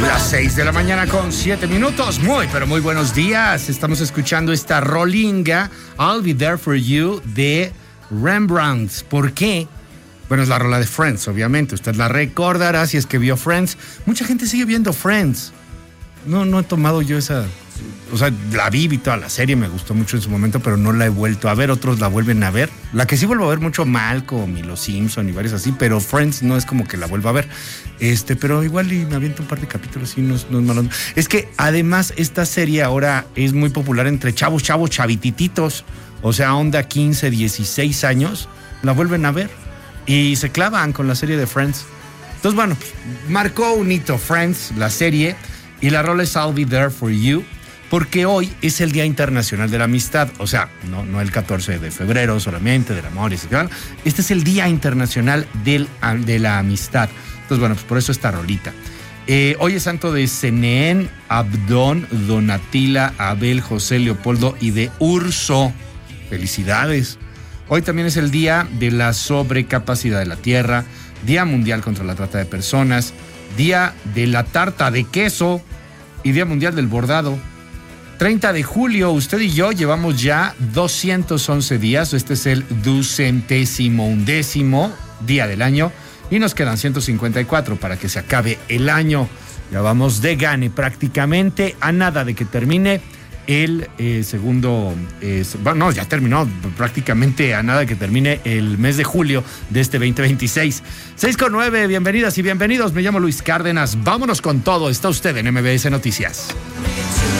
Las 6 de la mañana con 7 minutos. Muy, pero muy buenos días. Estamos escuchando esta rolinga, I'll Be There For You, de Rembrandt. ¿Por qué? Bueno, es la rola de Friends, obviamente. Usted la recordará si es que vio Friends. Mucha gente sigue viendo Friends. No he tomado yo esa... O sea, la vi toda la serie, me gustó mucho en su momento, pero no la he vuelto a ver. Otros la vuelven a ver. La que sí vuelvo a ver mucho, Malcolm y Los Simpson y varios así, pero Friends no es como que la vuelva a ver. Pero igual y me aviento un par de capítulos y no es malo. Es que además esta serie ahora es muy popular entre chavitititos. O sea, onda 15, 16 años, la vuelven a ver y se clavan con la serie de Friends. Entonces, bueno, marcó un hito Friends, la serie, y la rola es I'll Be There For You, porque hoy es el Día Internacional de la Amistad. O sea, no el 14 de febrero solamente, del amor y tal. Este es el Día Internacional de la Amistad. Entonces, bueno, pues por eso esta rolita. Hoy es santo de Cenén, Abdón, Donatila, Abel, José, Leopoldo y de Urso. Felicidades. Hoy también es el Día de la Sobrecapacidad de la Tierra, Día Mundial contra la Trata de Personas, Día de la Tarta de Queso y Día Mundial del Bordado. 30 de julio, usted y yo llevamos ya 211 días. Este es el 211º día del año y nos quedan 154 para que se acabe el año. Ya vamos de gane prácticamente, a nada de que termine el segundo... ya terminó prácticamente, a nada de que termine el mes de julio de este 2026. 6:09, bienvenidas y bienvenidos. Me llamo Luis Cárdenas. Vámonos con todo. Está usted en MBS Noticias.